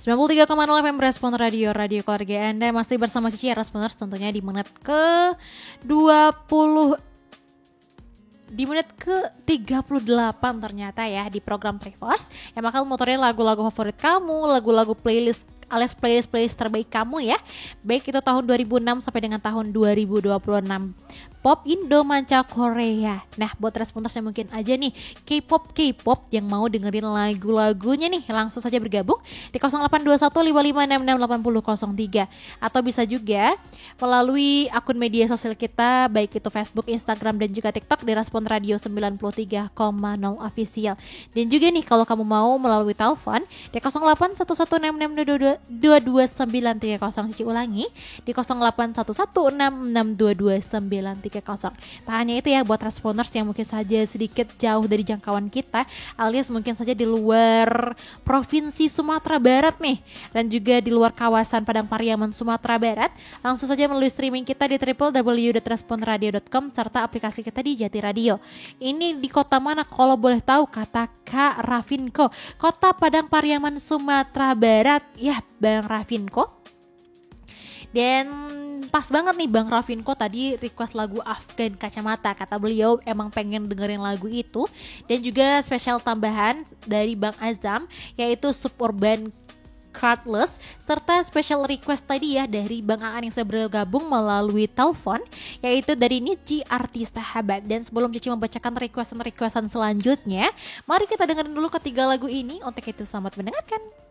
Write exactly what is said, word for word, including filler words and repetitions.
sembilan puluh tiga koma nol F M Respon Radio, radio keluarga Anda. Masih bersama Cici Responders tentunya di menit ke dua puluh, di menit ke tiga puluh delapan ternyata ya, di program Trivers yang bakal motorin lagu-lagu favorit kamu, lagu-lagu playlist alias playlist-playlist terbaik kamu ya. Baik itu tahun dua ribu enam sampai dengan tahun dua ribu dua puluh enam. Pop Indo, manca Korea. Nah, buat responders yang mungkin aja nih K-pop K-pop yang mau dengerin lagu-lagunya nih, langsung saja bergabung di nol delapan dua satu lima lima enam enam delapan nol nol tiga, atau bisa juga melalui akun media sosial kita baik itu Facebook, Instagram dan juga TikTok di Respon Radio sembilan puluh tiga koma nol Official. Dan juga nih kalau kamu mau melalui telepon di nol delapan satu satu enam enam dua dua sembilan tiga nol, Cici ulangi di nol delapan satu satu enam enam dua dua sembilan tiga nol. Tak hanya itu ya, buat responders yang mungkin saja sedikit jauh dari jangkauan kita, alias mungkin saja di luar provinsi Sumatera Barat nih, dan juga di luar kawasan Padang Pariaman Sumatera Barat, langsung saja melalui streaming kita di w w w dot respon radio dot com serta aplikasi kita di Jati Radio. Ini di kota mana kalau boleh tahu? Kata Kak Rafinko, kota Padang Pariaman Sumatera Barat. Ya, Bang Rafinko. Dan pas banget nih Bang Rafinko tadi request lagu Afgan Kacamata. Kata beliau emang pengen dengerin lagu itu. Dan juga spesial tambahan dari Bang Azam, yaitu Suburban Cardless, serta special request tadi ya dari Bang Aan yang sudah bergabung melalui telepon, yaitu dari Niji Artis Sahabat. Dan sebelum Cici membacakan requestan-requestan selanjutnya, mari kita dengerin dulu ketiga lagu ini. Untuk itu selamat mendengarkan.